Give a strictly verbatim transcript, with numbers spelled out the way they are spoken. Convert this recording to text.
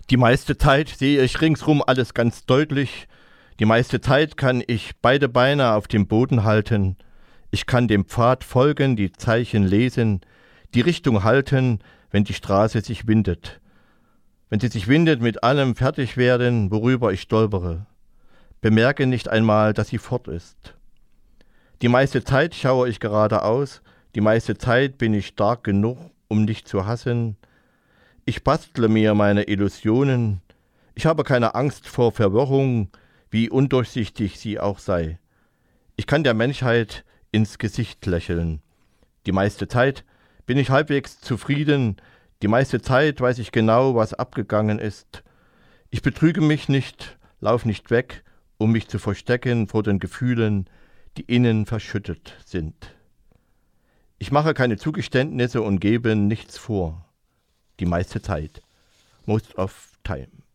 Die meiste Zeit sehe ich ringsrum alles ganz deutlich. Die meiste Zeit kann ich beide Beine auf dem Boden halten. Ich kann dem Pfad folgen, die Zeichen lesen, die Richtung halten, wenn die Straße sich windet. Wenn sie sich windet, mit allem fertig werden, worüber ich stolpere. Bemerke nicht einmal, dass sie fort ist. Die meiste Zeit schaue ich geradeaus, die meiste Zeit bin ich stark genug, um nicht zu hassen. Ich bastle mir meine Illusionen. Ich habe keine Angst vor Verwirrung, wie undurchsichtig sie auch sei. Ich kann der Menschheit ins Gesicht lächeln. Die meiste Zeit bin ich halbwegs zufrieden. Die meiste Zeit weiß ich genau, was abgegangen ist. Ich betrüge mich nicht, lauf nicht weg, um mich zu verstecken vor den Gefühlen, die innen verschüttet sind. Ich mache keine Zugeständnisse und gebe nichts vor. Die meiste Zeit. Most of time.